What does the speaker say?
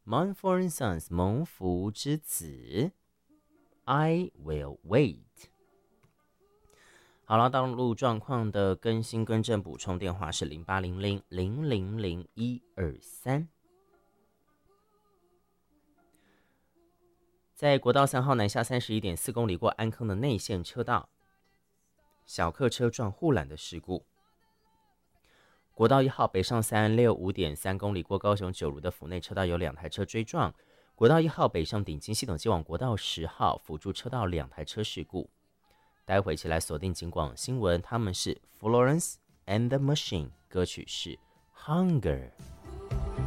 Mumford and Sons 蒙福之子。I will wait。好了，道路状况的更新更正补充电话是0800000123。在国道3号南下31.4公里过安坑的内线车道，小客车撞护栏的事故。国道1号北上365.3公里过高雄九如的府内车道有2台车追撞。国道1号北上顶金系统接往国道10号辅助车道2台车事故。待会起来锁定警广新闻，他们是 Florence and the Machine， 歌曲是 Hunger。